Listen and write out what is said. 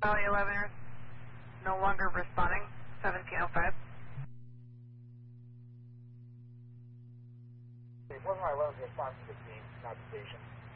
Valley 11 no longer responding, 1705. It wasn't my 11 response to the team, not the station.